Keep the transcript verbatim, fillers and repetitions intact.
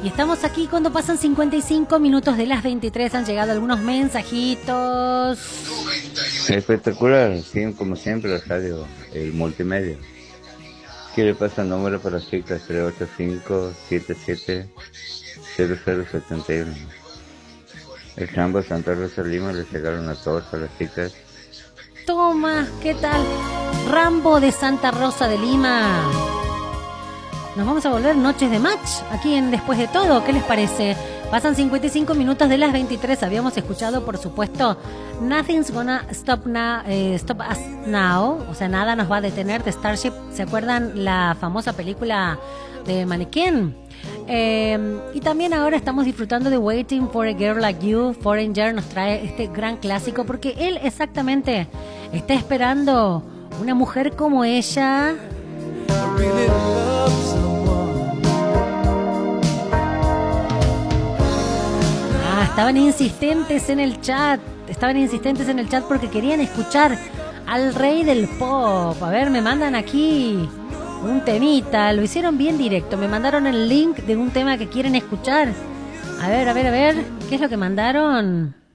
Y estamos aquí cuando pasan cincuenta y cinco minutos de las veintitrés. Han llegado algunos mensajitos. Espectacular, sí, como siempre, la radio, el multimedia. ¿Qué le pasa el número para las chicas? tres ocho cinco, siete siete, cero cero siete uno. El Chambo Santa Rosa Lima le llegaron a todos a las chicas. Toma, ¿qué tal? Rambo de Santa Rosa de Lima. Nos vamos a volver noches de match aquí en Después de Todo. ¿Qué les parece? Pasan cincuenta y cinco minutos de las veintitrés. Habíamos escuchado, por supuesto, Nothing's Gonna Stop, now, eh, Stop Us Now. O sea, nada nos va a detener, de Starship. ¿Se acuerdan la famosa película de Mannequin? Eh, y también ahora estamos disfrutando de Waiting for a Girl Like You. Foreigner nos trae este gran clásico porque él exactamente está esperando una mujer como ella. Ah, estaban insistentes en el chat. Estaban insistentes en el chat porque querían escuchar al rey del pop. A ver, me mandan aquí un temita. Lo hicieron bien directo. Me mandaron el link de un tema que quieren escuchar. A ver, a ver, a ver. ¿Qué es lo que mandaron?